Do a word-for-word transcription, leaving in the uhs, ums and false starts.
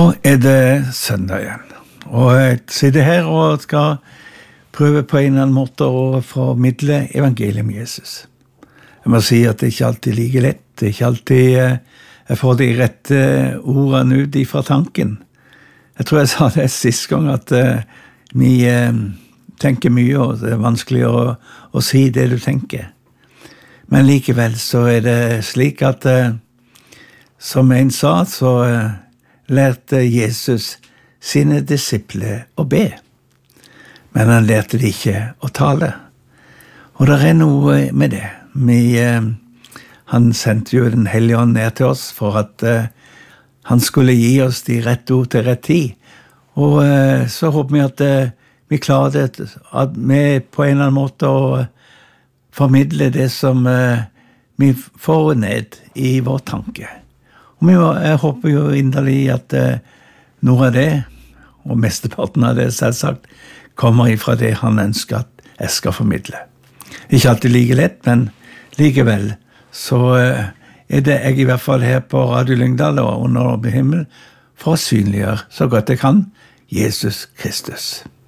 Nå er det søndag igjen, og jeg sitter her og skal prøve på en eller annen måte å formidle evangeliet med Jesus. Jeg må si at det ikke alltid er like lett, det er ikke alltid jeg får de rette ordene ut fra tanken. Jeg tror jeg sa det sist gang at uh, vi uh, tenker mye, og det er vanskelig å, å si det du tenker. Men likevel så er det slik at, uh, som en sa, så uh, lærte Jesus sine disipler å be. Men han lærte de ikke å tale. Og det er noe med det. Vi, uh, han sendte jo den hellige ånd ned til oss for at uh, han skulle gi oss de rette ord til rett tid. Og uh, så håper vi at uh, vi klarer det, at vi på en eller annen måte å formidle det som uh, vi får ned i vår tanke. Og vi, jeg håper jo inderlig at uh, noe av det, og mesteparten av det selvsagt, kommer ifra det han ønsker at jeg skal formidle. Ikke alltid like lett, men likevel så uh, er det jeg i hvert fall her på Radio Lyngdal og under himmel for å synliggjøre så godt jeg kan Jesus Kristus.